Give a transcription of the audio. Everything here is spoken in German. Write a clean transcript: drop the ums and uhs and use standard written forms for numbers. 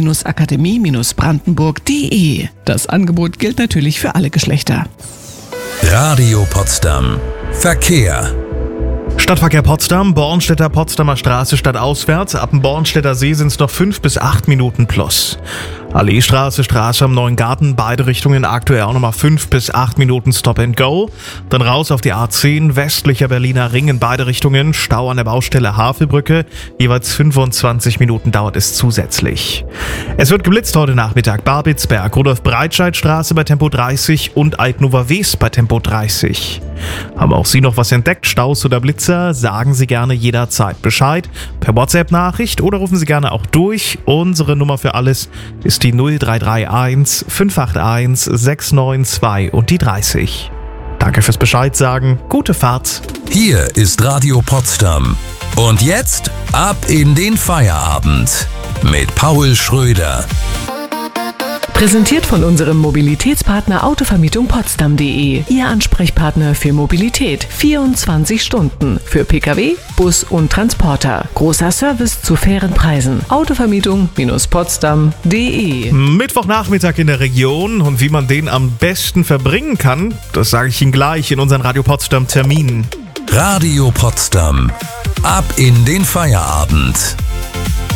Verkehr-Akademie-Brandenburg.de. Das Angebot gilt natürlich für alle Geschlechter. Radio Potsdam. Verkehr. Stadtverkehr Potsdam, Bornstedter Potsdamer Straße stadtauswärts. Ab dem Bornstedter See sind es noch 5 bis 8 Minuten plus. Alleestraße, Straße am Neuen Garten, beide Richtungen aktuell auch nochmal 5 bis 8 Minuten Stop and Go. Dann raus auf die A10, westlicher Berliner Ring in beide Richtungen, Stau an der Baustelle Havelbrücke, jeweils 25 Minuten dauert es zusätzlich. Es wird geblitzt heute Nachmittag, Barbitzberg, Rudolf-Breitscheid-Straße bei Tempo 30 und Altnova West bei Tempo 30. Haben auch Sie noch was entdeckt, Staus oder Blitzer? Sagen Sie gerne jederzeit Bescheid, per WhatsApp-Nachricht oder rufen Sie gerne auch durch. Unsere Nummer für alles ist die 0331 581 692 und die 30. Danke fürs Bescheid sagen, gute Fahrt. Hier ist Radio Potsdam. Und jetzt ab in den Feierabend mit Paul Schröder. Präsentiert von unserem Mobilitätspartner Autovermietung Potsdam.de. Ihr Ansprechpartner für Mobilität. 24 Stunden. Für Pkw, Bus und Transporter. Großer Service zu fairen Preisen. Autovermietung-Potsdam.de. Mittwochnachmittag in der Region und wie man den am besten verbringen kann, das sage ich Ihnen gleich in unseren Radio Potsdam Terminen. Radio Potsdam. Ab in den Feierabend.